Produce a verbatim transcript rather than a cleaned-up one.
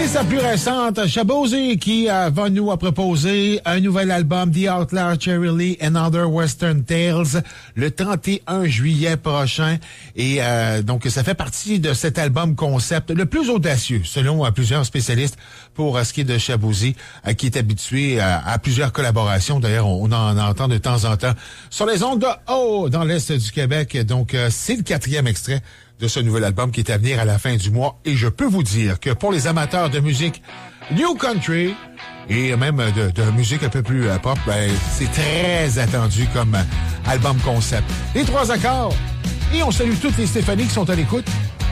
sa plus récente, Shabozy, qui euh, va nous proposer un nouvel album, The Outlaw Cherry Lee and Other Western Tales, le trente et un juillet prochain. Et euh, donc, ça fait partie de cet album concept le plus audacieux, selon euh, plusieurs spécialistes, pour euh, ce qui est de Shabozy, euh, qui est habitué à, à plusieurs collaborations. D'ailleurs, on, on en entend de temps en temps sur les ondes de haut dans l'Est du Québec. Donc, euh, c'est le quatrième extrait de ce nouvel album qui est à venir à la fin du mois. Et je peux vous dire que pour les amateurs de musique New Country et même de, de musique un peu plus euh, pop, ben, c'est très attendu comme euh, album concept. Les trois accords. Et on salue toutes les Stéphanie qui sont à l'écoute.